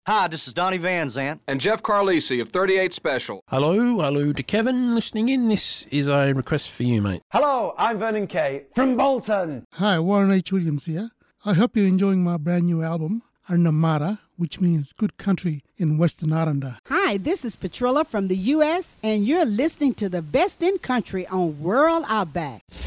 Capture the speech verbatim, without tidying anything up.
Hi, this is Donnie Van Zant. And Jeff Carlisi of thirty-eight Special. Hello, hello to Kevin listening in. This is a request for you, mate. Hello, I'm Vernon Kay from Bolton. Hi, Warren H. Williams here. I hope you're enjoying my brand new album, Arnamara, which means good country in Western Aranda. Hi, this is Petrilla from the U S, and you're listening to the best in country on World Outback.